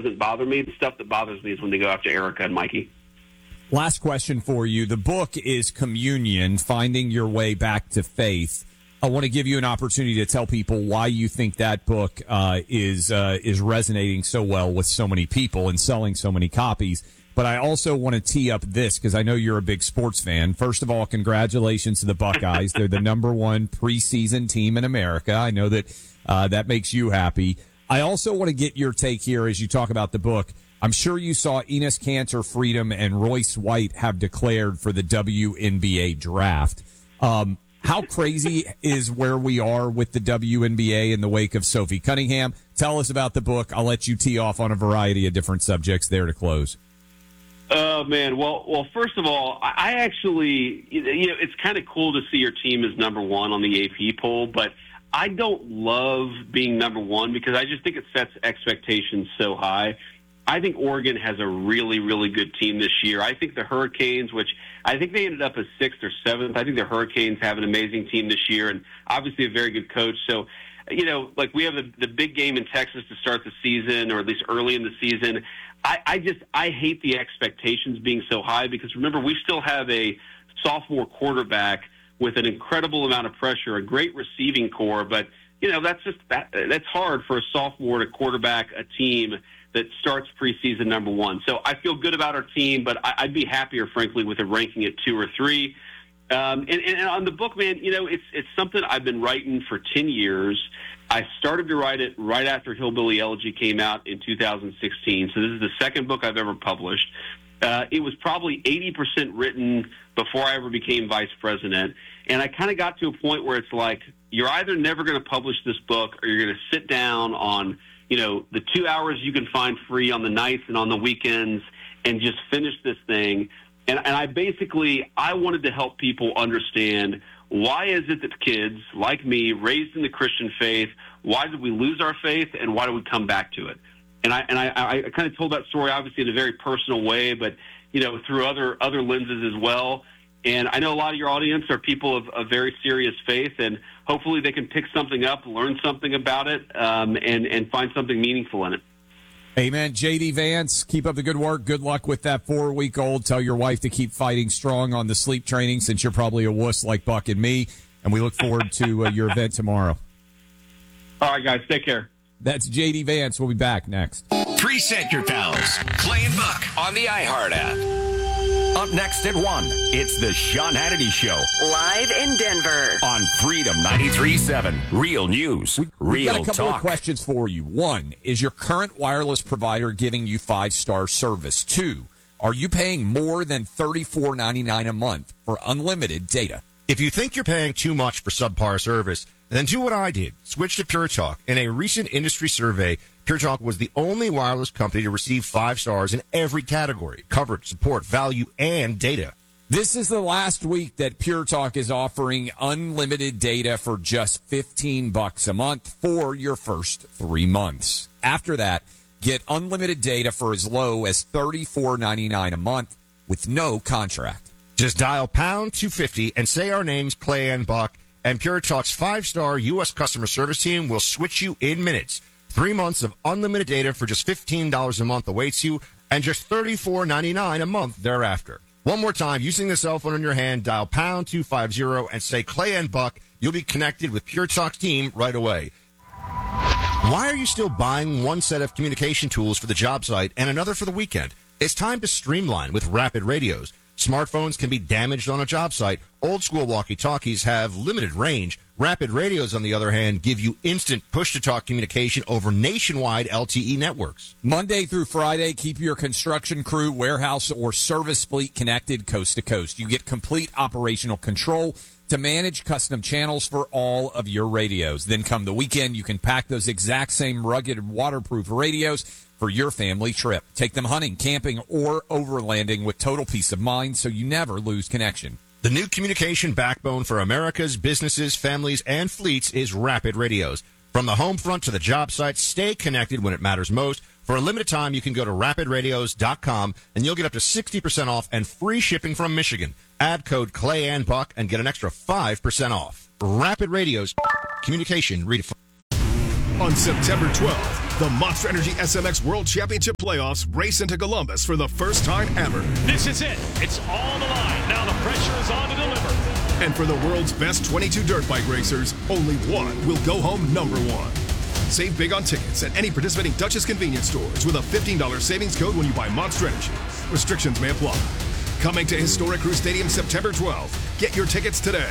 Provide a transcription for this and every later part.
doesn't bother me. The stuff that bothers me is when they go after Erica and Mikey. Last question for you. The book is Communion, Finding Your Way Back to Faith. I want to give you an opportunity to tell people why you think that book is resonating so well with so many people and selling so many copies. But I also want to tee up this because I know you're a big sports fan. First of all, congratulations to the Buckeyes. They're the number one preseason team in America. I know that that makes you happy. I also want to get your take here as you talk about the book. I'm sure you saw Enes Kanter Freedom and Royce White have declared for the WNBA draft. How crazy is where we are with the WNBA in the wake of Sophie Cunningham? Tell us about the book. I'll let you tee off on a variety of different subjects there to close. Oh, man. Well, first of all, I actually, it's kind of cool to see your team as number one on the AP poll, but I don't love being number one because I just think it sets expectations so high. I think Oregon has a really, really good team this year. I think the Hurricanes, which I think they ended up as 6th or 7th, I think the Hurricanes have an amazing team this year and obviously a very good coach. So, like we have the big game in Texas to start the season, or at least early in the season. I hate the expectations being so high because, remember, we still have a sophomore quarterback with an incredible amount of pressure, a great receiving core, but, that's hard for a sophomore to quarterback a team that starts preseason number one. So I feel good about our team, but I'd be happier, frankly, with it ranking at 2 or 3. And on the book, man, it's something I've been writing for 10 years. I started to write it right after Hillbilly Elegy came out in 2016. So this is the second book I've ever published. It was probably 80% written before I ever became vice president. And I kind of got to a point where it's like, you're either never going to publish this book or you're going to sit down on the 2 hours you can find free on the nights and on the weekends and just finish this thing. And I wanted to help people understand, why is it that kids like me, raised in the Christian faith, why did we lose our faith and why do we come back to it? And I kind of told that story obviously in a very personal way, but through other lenses as well. And I know a lot of your audience are people of very serious faith, and hopefully they can pick something up, learn something about it, and find something meaningful in it. Amen. J.D. Vance, keep up the good work. Good luck with that 4-week-old. Tell your wife to keep fighting strong on the sleep training since you're probably a wuss like Buck and me. And we look forward to your event tomorrow. All right, guys. Take care. That's J.D. Vance. We'll be back next. Preset your pals. Clay and Buck on the iHeart app. Up next at 1, it's the Sean Hannity Show. Live in Denver. On Freedom 93.7. Real news, real talk. We've got a couple of questions for you. 1, is your current wireless provider giving you 5-star service? 2, are you paying more than $34.99 a month for unlimited data? If you think you're paying too much for subpar service, then do what I did. Switch to Pure Talk. In a recent industry survey, Pure Talk was the only wireless company to receive 5 stars in every category: coverage, support, value, and data. This is the last week that Pure Talk is offering unlimited data for just $15 a month for your first 3 months. After that, get unlimited data for as low as $34.99 a month with no contract. Just dial pound 250 and say our names, Clay and Buck, and Pure Talk's 5-star U.S. customer service team will switch you in minutes. 3 months of unlimited data for just $15 a month awaits you, and just $34.99 a month thereafter. One more time, using the cell phone in your hand, dial pound 250 and say Clay and Buck. You'll be connected with Pure Talk's team right away. Why are you still buying one set of communication tools for the job site and another for the weekend? It's time to streamline with Rapid Radios. Smartphones can be damaged on a job site. Old school walkie-talkies have limited range. Rapid Radios, on the other hand, give you instant push-to-talk communication over nationwide LTE networks. Monday through Friday, keep your construction crew, warehouse, or service fleet connected coast to coast. You get complete operational control to manage custom channels for all of your radios. Then come the weekend, you can pack those exact same rugged waterproof radios for your family trip. Take them hunting, camping, or overlanding with total peace of mind so you never lose connection. The new communication backbone for America's businesses, families, and fleets is Rapid Radios. From the home front to the job site, stay connected when it matters most. For a limited time, you can go to rapidradios.com and you'll get up to 60% off and free shipping from Michigan. Add code Clay and Buck and get an extra 5% off. Rapid Radios, communication redefined. On September 12th, The Monster Energy SMX World Championship Playoffs race into Columbus for the first time ever. This is it. It's all the line. Now the pressure is on to deliver. And for the world's best 22 dirt bike racers, only one will go home number one. Save big on tickets at any participating Duchess convenience stores with a $15 savings code when you buy Monster Energy. Restrictions may apply. Coming to Historic Crew Stadium September 12th. Get your tickets today.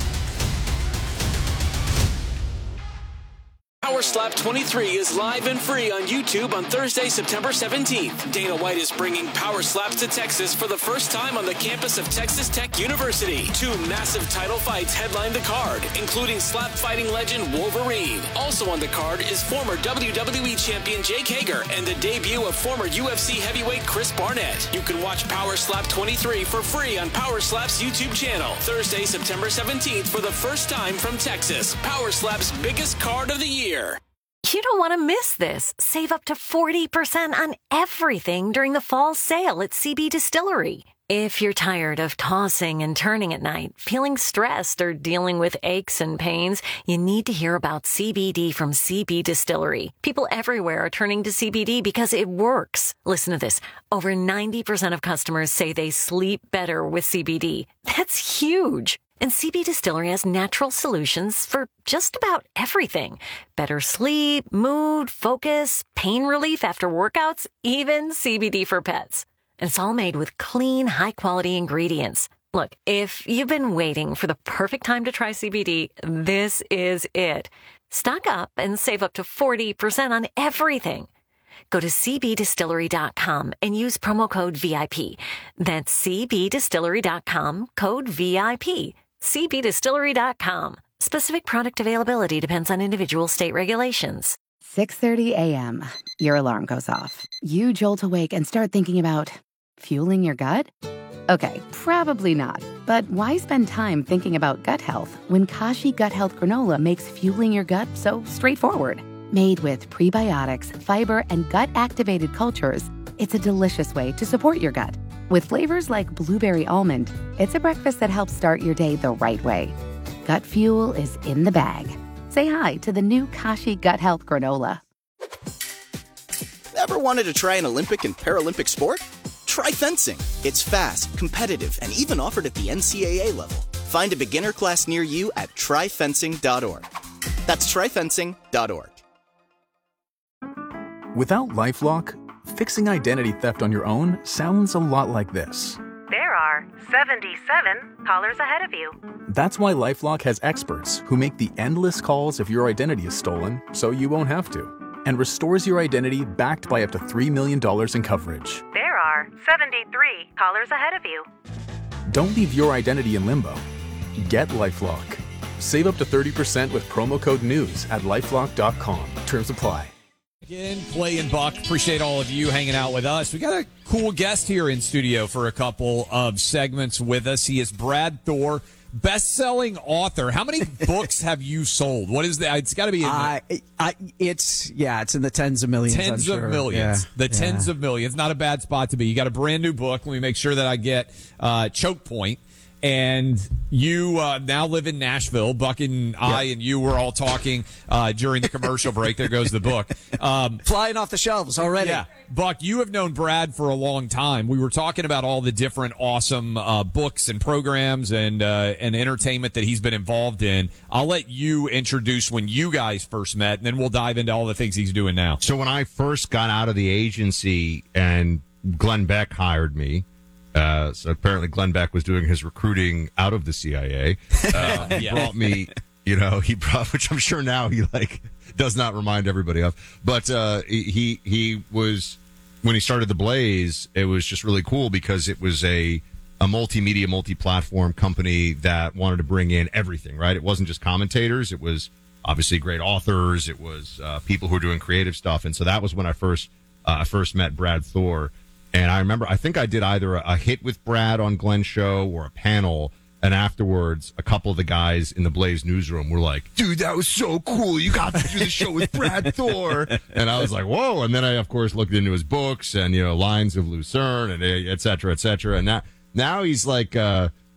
Power Slap 23 is live and free on YouTube on Thursday, September 17th. Dana White is bringing Power Slaps to Texas for the first time on the campus of Texas Tech University. 2 massive title fights headline the card, including slap fighting legend Wolverine. Also on the card is former WWE champion Jake Hager and the debut of former UFC heavyweight Chris Barnett. You can watch Power Slap 23 for free on Power Slap's YouTube channel. Thursday, September 17th for the first time from Texas. Power Slap's biggest card of the year. You don't want to miss this. Save up to 40% on everything during the fall sale at CB Distillery. If you're tired of tossing and turning at night, feeling stressed, or dealing with aches and pains, you need to hear about CBD from CB Distillery. People everywhere are turning to CBD because it works. Listen to this. Over 90% of customers say they sleep better with CBD. That's huge. And CB Distillery has natural solutions for just about everything. Better sleep, mood, focus, pain relief after workouts, even CBD for pets. And it's all made with clean, high-quality ingredients. Look, if you've been waiting for the perfect time to try CBD, this is it. Stock up and save up to 40% on everything. Go to cbdistillery.com and use promo code VIP. That's cbdistillery.com, code VIP. cbdistillery.com. Specific product availability depends on individual state regulations. 6:30 a.m. Your alarm goes off. You jolt awake and start thinking about fueling your gut? Okay, probably not. But why spend time thinking about gut health when Kashi Gut Health Granola makes fueling your gut so straightforward? Made with prebiotics, fiber, and gut-activated cultures, it's a delicious way to support your gut. With flavors like blueberry almond, it's a breakfast that helps start your day the right way. Gut fuel is in the bag. Say hi to the new Kashi Gut Health Granola. Ever wanted to try an Olympic and Paralympic sport? Try fencing. It's fast, competitive, and even offered at the NCAA level. Find a beginner class near you at tryfencing.org. That's tryfencing.org. Without LifeLock, fixing identity theft on your own sounds a lot like this. There are 77 callers ahead of you. That's why LifeLock has experts who make the endless calls if your identity is stolen so you won't have to, and restores your identity backed by up to $3 million in coverage. There are 73 callers ahead of you. Don't leave your identity in limbo. Get LifeLock. Save up to 30% with promo code NEWS at LifeLock.com. Terms apply. Again, Clay and Buck, appreciate all of you hanging out with us. We got a cool guest here in studio for a couple of segments with us. He is Brad Thor, best-selling author. How many books have you sold? What is that? It's got to be it's in the tens of millions. Tens of millions. Yeah. Tens of millions. Not a bad spot to be. You got a brand new book. Let me make sure that I get Choke Point. And you now live in Nashville. Buck and I and you were all talking during the commercial break. There goes the book. Flying off the shelves already. Yeah. Buck, you have known Brad for a long time. We were talking about all the different awesome books and programs and entertainment that he's been involved in. I'll let you introduce when you guys first met, and then we'll dive into all the things he's doing now. So when I first got out of the agency and Glenn Beck hired me, so apparently Glenn Beck was doing his recruiting out of the CIA. He brought me, which I'm sure now he does not remind everybody of. But he was, when he started The Blaze, it was just really cool because it was a multimedia, multi-platform company that wanted to bring in everything, right? It wasn't just commentators. It was obviously great authors. It was people who were doing creative stuff. And so that was when I first met Brad Thor. And I remember, I think I did either a hit with Brad on Glenn's show or a panel. And afterwards, a couple of the guys in the Blaze newsroom were like, dude, that was so cool. You got to do the show with Brad Thor. And I was like, whoa. And then I, of course, looked into his books and, Lines of Lucerne and et cetera, et cetera. And now he's like,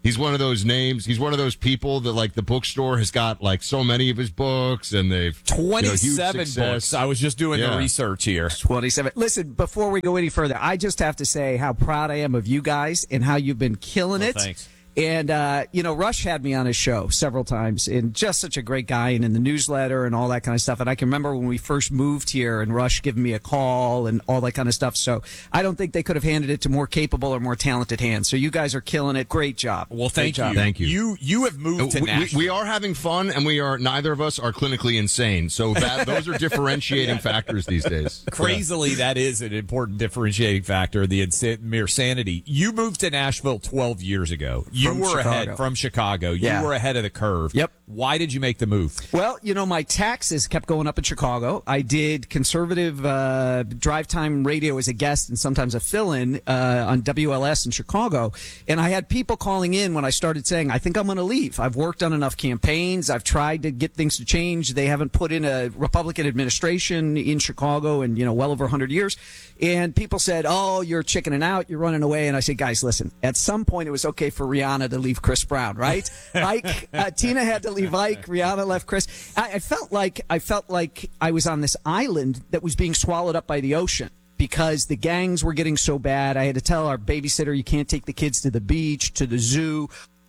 He's one of those names. He's one of those people that, like, the bookstore has got, like, so many of his books, and they've 27 huge books. I was just doing the research here. 27. Listen, before we go any further, I just have to say how proud I am of you guys and how you've been killing it. Thanks. And, Rush had me on his show several times, and just such a great guy, and in the newsletter and all that kind of stuff. And I can remember when we first moved here and Rush giving me a call and all that kind of stuff. So I don't think they could have handed it to more capable or more talented hands. So you guys are killing it. Great job. Well, thank you. Thank you. You have moved to Nashville. We are having fun, and neither of us are clinically insane. So those are differentiating factors these days. Crazily, that is an important differentiating factor, the mere sanity. You moved to Nashville 12 years ago. You were ahead from Chicago. You were ahead of the curve. Yep. Why did you make the move? Well, my taxes kept going up in Chicago. I did conservative drive time radio as a guest and sometimes a fill-in on WLS in Chicago. And I had people calling in when I started saying, I think I'm going to leave. I've worked on enough campaigns. I've tried to get things to change. They haven't put in a Republican administration in Chicago in, well over 100 years. And people said, oh, you're chickening out. You're running away. And I said, guys, listen, at some point it was okay for Rihanna to leave Chris Brown, right? Tina had to leave Ike. Rihanna left Chris. I felt like I was on this island that was being swallowed up by the ocean because the gangs were getting so bad. I had to tell our babysitter, you can't take the kids to the beach, to the zoo.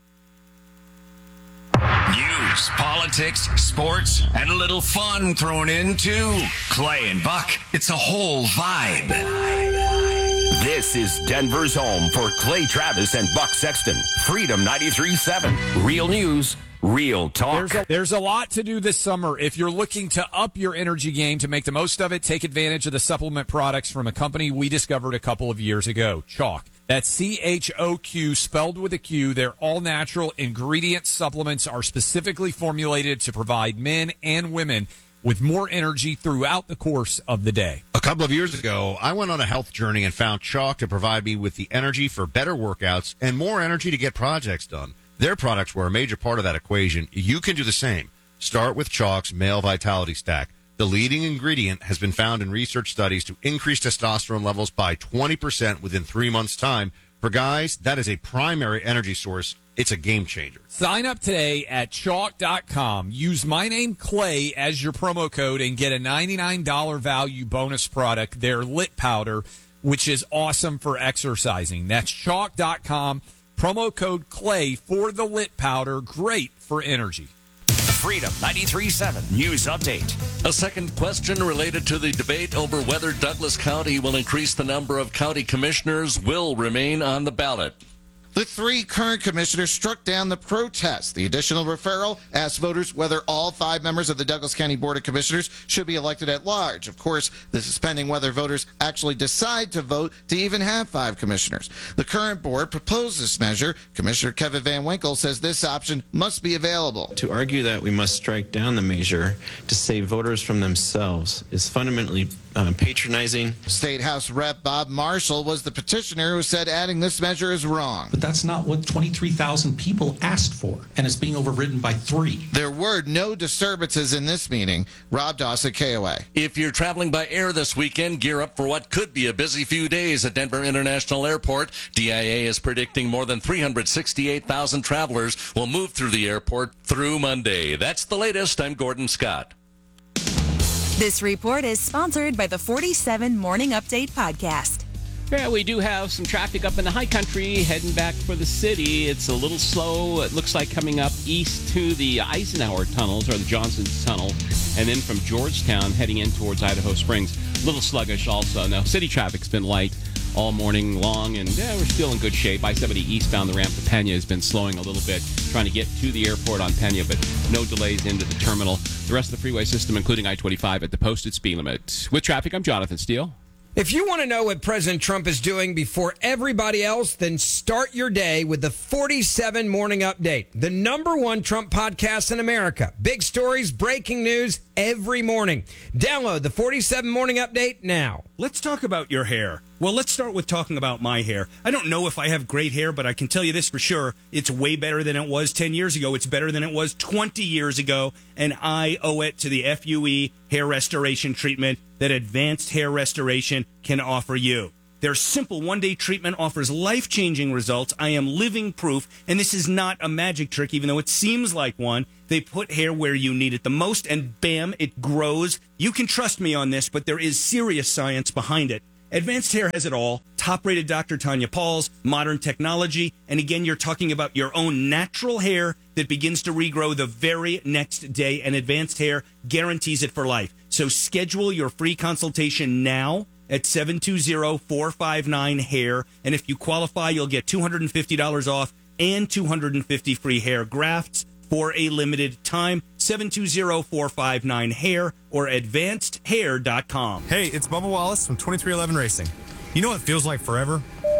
News, politics, sports, and a little fun thrown into Clay and Buck. It's a whole vibe. This is Denver's home for Clay Travis and Buck Sexton. Freedom 93.7. Real news, real talk. There's a lot to do this summer. If you're looking to up your energy game to make the most of it, take advantage of the supplement products from a company we discovered a couple of years ago, Choq. That's CHOQ, spelled with a Q. Their all-natural ingredient supplements are specifically formulated to provide men and women with more energy throughout the course of the day. A couple of years ago, I went on a health journey and found Choq to provide me with the energy for better workouts and more energy to get projects done. Their products were a major part of that equation. You can do the same. Start with Choq's Male Vitality Stack. The leading ingredient has been found in research studies to increase testosterone levels by 20% within 3 months' time. For guys, that is a primary energy source. It's a game changer. Sign up today at Choq.com. Use my name, Clay, as your promo code and get a $99 value bonus product, their Lit Powder, which is awesome for exercising. That's Choq.com. Promo code Clay for the Lit Powder. Great for energy. Freedom 93.7 News Update. A second question related to the debate over whether Douglas County will increase the number of county commissioners will remain on the ballot. The 3 current commissioners struck down the protest. The additional referral asked voters whether all 5 members of the Douglas County Board of Commissioners should be elected at large. Of course, this is pending whether voters actually decide to vote to even have 5 commissioners. The current board proposed this measure. Commissioner Kevin Van Winkle says this option must be available. To argue that we must strike down the measure to save voters from themselves is fundamentally patronizing. State House Rep Bob Marshall was the petitioner who said adding this measure is wrong. But that's not what 23,000 people asked for, and it's being overridden by 3. There were no disturbances in this meeting. Rob Doss at KOA. If you're traveling by air this weekend, gear up for what could be a busy few days at Denver International Airport. DIA is predicting more than 368,000 travelers will move through the airport through Monday. That's the latest. I'm Gordon Scott. This report is sponsored by the 47 Morning Update podcast. Yeah, we do have some traffic up in the high country heading back for the city. It's a little slow. It looks like coming up east to the Eisenhower tunnels or the Johnson Tunnel, and then from Georgetown heading in towards Idaho Springs. A little sluggish also. Now, city traffic's been light all morning long, and we're still in good shape. I-70 eastbound, the ramp to Pena has been slowing a little bit, trying to get to the airport on Pena, but no delays into the terminal. The rest of the freeway system, including I-25, at the posted speed limit. With traffic, I'm Jonathan Steele. If you want to know what President Trump is doing before everybody else, then start your day with the 47 Morning Update, the #1 Trump podcast in America. Big stories, breaking news every morning. Download the 47 Morning Update now. Let's talk about your hair. Well, let's start with talking about my hair. I don't know if I have great hair, but I can tell you this for sure. It's way better than it was 10 years ago. It's better than it was 20 years ago. And I owe it to the FUE hair restoration treatment that Advanced Hair Restoration can offer you. Their simple one-day treatment offers life-changing results. I am living proof, and this is not a magic trick, even though it seems like one. They put hair where you need it the most, and bam, it grows. You can trust me on this, but there is serious science behind it. Advanced Hair has it all. Top-rated Dr. Tanya Pauls, modern technology, and again, you're talking about your own natural hair that begins to regrow the very next day, and Advanced Hair guarantees it for life. So schedule your free consultation now at 720-459-HAIR, and if you qualify, you'll get $250 off and 250 free hair grafts for a limited time. 720-459-HAIR or advancedhair.com. Hey, it's Bubba Wallace from 2311 Racing. You know what feels like forever?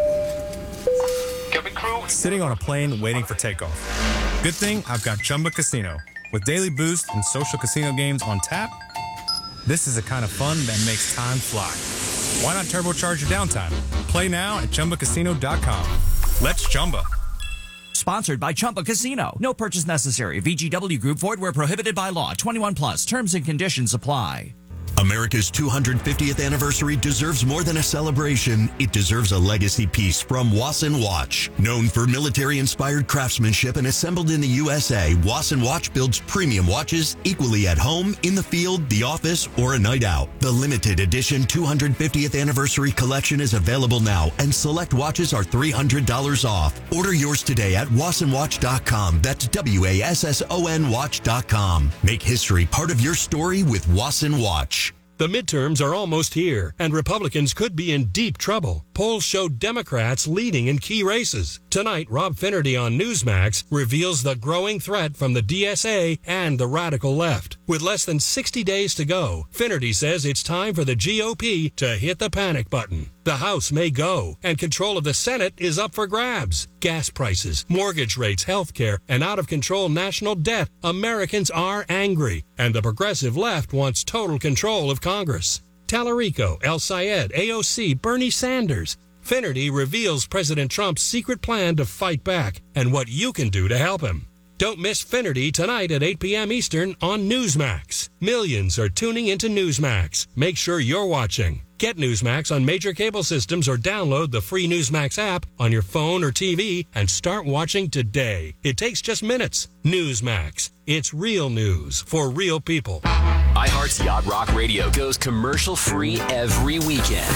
Sitting on a plane waiting for takeoff. Good thing I've got Chumba Casino. With daily boost and social casino games on tap, this is the kind of fun that makes time fly. Why not turbocharge your downtime? Play now at ChumbaCasino.com. Let's Chumba. Sponsored by Chumba Casino. No purchase necessary. VGW Group. Void where prohibited by law. 21 plus. Terms and conditions apply. America's 250th anniversary deserves more than a celebration. It deserves a legacy piece from Wasson Watch. Known for military-inspired craftsmanship and assembled in the USA, Wasson Watch builds premium watches equally at home, in the field, the office, or a night out. The limited edition 250th anniversary collection is available now, and select watches are $300 off. Order yours today at wassonwatch.com. That's WASSON watch.com. Make history part of your story with Wasson Watch. The midterms are almost here, and Republicans could be in deep trouble. Polls show Democrats leading in key races. Tonight, Rob Finnerty on Newsmax reveals the growing threat from the DSA and the radical left. With less than 60 days to go, Finnerty says it's time for the GOP to hit the panic button. The House may go, and control of the Senate is up for grabs. Gas prices, mortgage rates, health care, and out-of-control national debt. Americans are angry, and the progressive left wants total control of Congress. Tallarico, El Sayed, AOC, Bernie Sanders. Finnerty reveals President Trump's secret plan to fight back and what you can do to help him. Don't miss Finnerty tonight at 8 p.m. Eastern on Newsmax. Millions are tuning into Newsmax. Make sure you're watching. Get Newsmax on major cable systems or download the free Newsmax app on your phone or TV and start watching today. It takes just minutes. Newsmax. It's real news for real people. iHeart's Yacht Rock Radio goes commercial-free every weekend.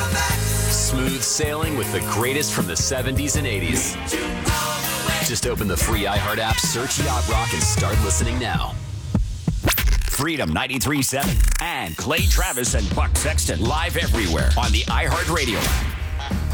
Smooth sailing with the greatest from the 70s and 80s. Just open the free iHeart app, search Yacht Rock, and start listening now. Freedom 93.7 and Clay Travis and Buck Sexton live everywhere on the iHeart Radio app.